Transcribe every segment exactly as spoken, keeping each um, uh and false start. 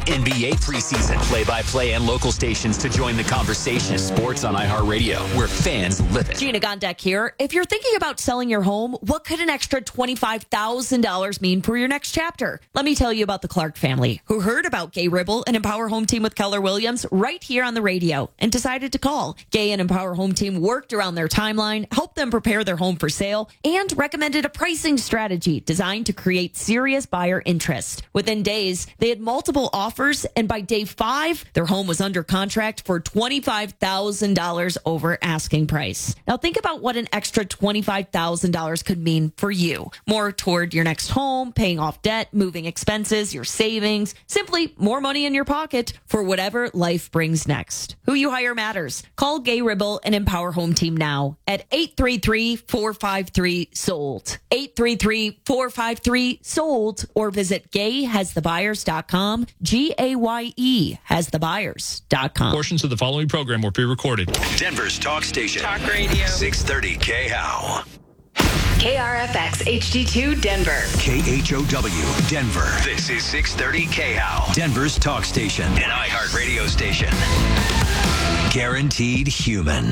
N B A preseason play-by-play and local stations to join the conversation. Sports on iHeartRadio, where fans live it. Gina Gondek here. If you're thinking about selling your home, what could an extra twenty-five thousand dollars mean for your next chapter? Let me tell you about the Clark family, who heard about Gay Ribble and Empower Home Team with Keller Williams right here on the radio and decided to call. Gay and Empower Home Team worked around their timeline, helped them prepare their home for sale, and recommended a pricing strategy designed to create serious buyer interest. Within days, they had multiple offers, and by day five, their home was under contract for twenty-five thousand dollars over asking price. Now think about what an extra twenty-five thousand dollars could mean for you. More toward your next home, paying off debt, moving expenses, your savings, simply more money in your pocket for whatever life brings next. Who you hire matters. Call Gay Ribble and Empower Home Team now at eight three three, four five three, SOLD. eight three three, four five three, SOLD, or visit gay has the buyers dot com. G A Y E has the buyers dot com. Portions of the following program were pre-recorded. Denver's talk station. Talk radio. six thirty K H O. K R F X H D two Denver. K H O W Denver. This is six thirty K H O. Denver's talk station. An iHeart radio station. Guaranteed human.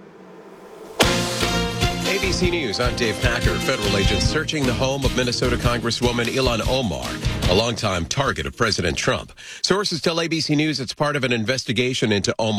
A B C News, I'm Dave Packer. Federal agents searching the home of Minnesota Congresswoman Ilhan Omar, a longtime target of President Trump. Sources tell A B C News it's part of an investigation into Omar.